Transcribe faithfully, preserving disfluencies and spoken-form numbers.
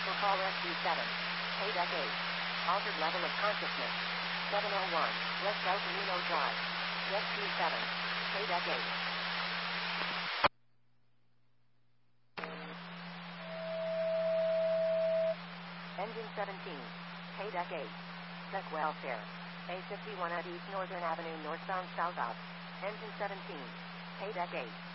For call rescue seven. Paydeck eight. Altered level of consciousness. seven oh one. West El Camino Drive. Rescue seven. Paydeck eight. Engine seventeen. Paydeck eight. Check welfare. A fifty-one at East Northern Avenue northbound south out. Engine seventeen. Paydeck eight.